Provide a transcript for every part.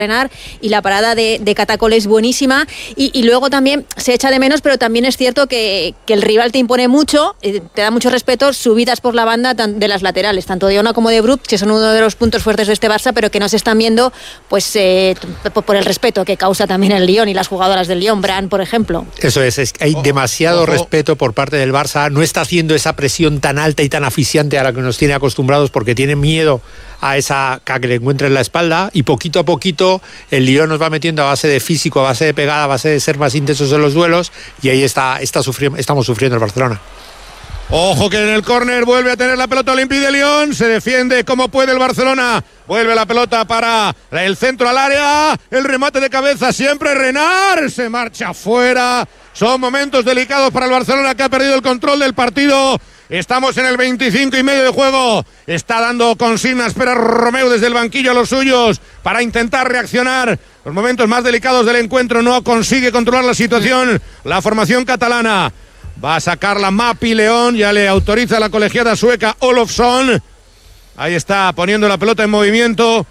y la parada de Catacol es buenísima y luego también se echa de menos, pero también es cierto que el rival te impone mucho, te da mucho respeto, subidas por la banda de las laterales, tanto de Ona como de Brut, que son uno de los puntos fuertes de este Barça, pero que no se están viendo pues por el respeto que causa también el Lyon y las jugadoras del Lyon, Bran, por ejemplo. Eso es hay demasiado respeto por parte del Barça, no está haciendo esa presión tan alta y tan asfixiante a la que nos tiene acostumbrados porque tiene miedo a que le encuentre en la espalda, y poquito a poquito el Lyon nos va metiendo a base de físico, a base de pegada, a base de ser más intensos en los duelos, y ahí estamos sufriendo el Barcelona. Ojo que en el córner vuelve a tener la pelota Olympique de Lyon, se defiende como puede el Barcelona, vuelve la pelota para el centro al área, el remate de cabeza siempre Renard, se marcha fuera. Son momentos delicados para el Barcelona, que ha perdido el control del partido. Estamos en el 25 y medio de juego. Está dando consignas Pere Romeu desde el banquillo a los suyos para intentar reaccionar. Los momentos más delicados del encuentro, no consigue controlar la situación la formación catalana. Va a sacar la Mapi León, ya le autoriza la colegiada sueca Olofsson. Ahí está poniendo la pelota en movimiento.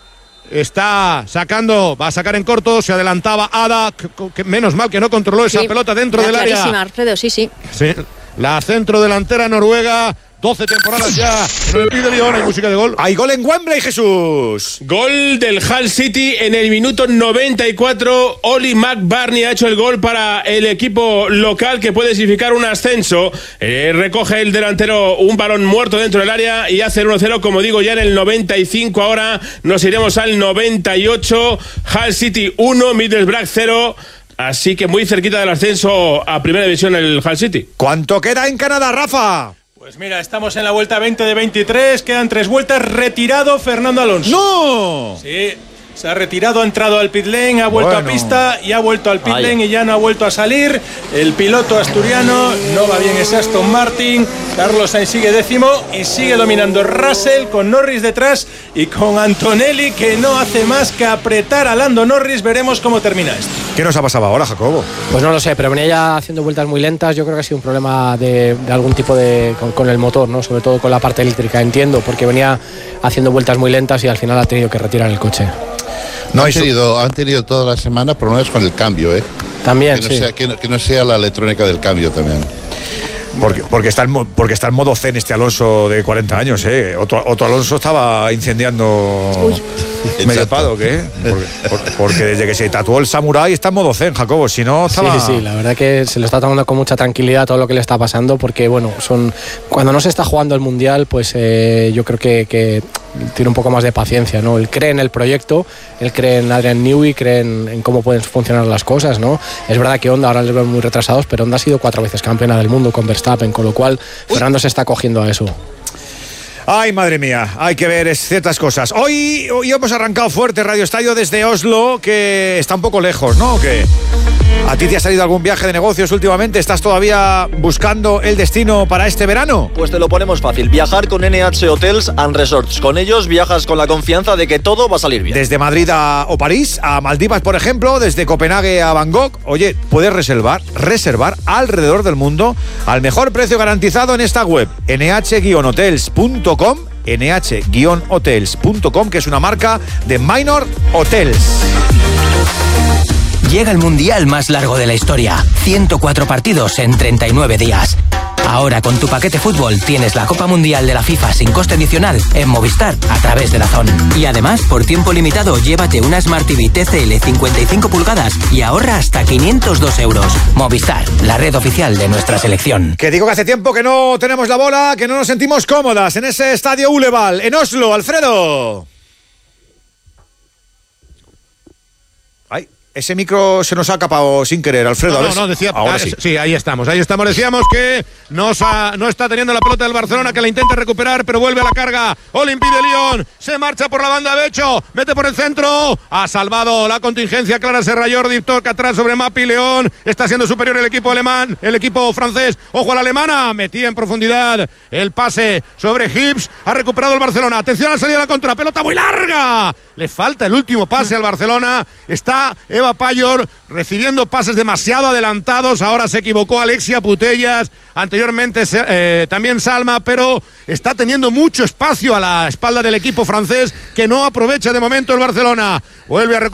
Está sacando, va a sacar en corto, se adelantaba Ada, que menos mal que no controló esa pelota dentro del área. Alfredo, sí. La centrodelantera noruega, 12 temporadas ya en el Olympique de Lyon. Hay música de gol. Hay gol en Wembley, Jesús. Gol del Hull City en el minuto 94. Oli McBurney ha hecho el gol para el equipo local, que puede significar un ascenso. Recoge el delantero un balón muerto dentro del área y hace el 1-0, como digo, ya en el 95. Ahora nos iremos al 98. Hull City 1, Middlesbrough 0. Así que muy cerquita del ascenso a Primera División el Hull City. ¿Cuánto queda en Canadá, Rafa? Pues mira, estamos en la vuelta 20 de 23, quedan 3 vueltas, retirado Fernando Alonso. ¡No! Sí, se ha retirado, ha entrado al pit lane, ha vuelto a pista y ha vuelto al pit lane y ya no ha vuelto a salir. El piloto asturiano, no va bien ese Aston Martin. Carlos Sainz sigue décimo y sigue dominando Russell, con Norris detrás y con Antonelli, que no hace más que apretar a Lando Norris. Veremos cómo termina esto. ¿Qué nos ha pasado ahora, Jacobo? Pues no lo sé, pero venía ya haciendo vueltas muy lentas. Yo creo que ha sido un problema de algún tipo con el motor, ¿no? Sobre todo con la parte eléctrica, entiendo, porque venía haciendo vueltas muy lentas y al final ha tenido que retirar el coche. No, han tenido toda la semana problemas con el cambio, También, que no sea la electrónica del cambio también. Porque está en modo zen este Alonso de 40 años, Otro Alonso estaba incendiando medio pado, ¿qué? Porque desde que se tatuó el samurái está en modo zen, Jacobo, si no estaba... Sí, la verdad que se lo está tomando con mucha tranquilidad todo lo que le está pasando, porque bueno, cuando no se está jugando el Mundial, pues yo creo que tiene un poco más de paciencia, ¿no? Él cree en el proyecto, él cree en Adrian Newey, cree en cómo pueden funcionar las cosas, ¿no? Es verdad que Honda ahora les veo muy retrasados, pero Honda ha sido 4 veces campeona del mundo con Verstappen, con lo cual Fernando se está cogiendo a eso. Ay, madre mía, hay que ver ciertas cosas. Hoy hemos arrancado fuerte Radio Estadio desde Oslo, que está un poco lejos, ¿no? ¿Qué? ¿A ti te ha salido algún viaje de negocios últimamente? ¿Estás todavía buscando el destino para este verano? Pues te lo ponemos fácil. Viajar con NH Hotels and Resorts. Con ellos viajas con la confianza de que todo va a salir bien. Desde Madrid o París, a Maldivas, por ejemplo, desde Copenhague a Bangkok. Oye, puedes reservar alrededor del mundo al mejor precio garantizado en esta web, nh-hotels.com, nh-hotels.com, que es una marca de Minor Hotels. Llega el mundial más largo de la historia. 104 partidos en 39 días. Ahora con tu paquete fútbol tienes la Copa Mundial de la FIFA sin coste adicional en Movistar a través de DAZN. Y además, por tiempo limitado, llévate una Smart TV TCL 55 pulgadas y ahorra hasta 502 euros. Movistar, la red oficial de nuestra selección. Que digo que hace tiempo que no tenemos la bola, que no nos sentimos cómodas en ese estadio Uleval, en Oslo, Alfredo. Ese micro se nos ha acapado sin querer, Alfredo. No, decía... Ahora sí. Sí, ahí estamos. Decíamos que no está teniendo la pelota del Barcelona, que la intenta recuperar, pero vuelve a la carga. Olympique de Lyon se marcha por la banda de hecho, mete por el centro. Ha salvado la contingencia Clara Serra Jordi, toca atrás sobre Mapi León. Está siendo superior el equipo alemán, el equipo francés. Ojo a la alemana, metía en profundidad el pase sobre Hibbs. Ha recuperado el Barcelona. Atención a la salida de la contra, pelota muy larga. Le falta el último pase al Barcelona. Está Eva Payor recibiendo pases demasiado adelantados. Ahora se equivocó Alexia Putellas. Anteriormente también Salma, pero está teniendo mucho espacio a la espalda del equipo francés que no aprovecha de momento el Barcelona. Vuelve a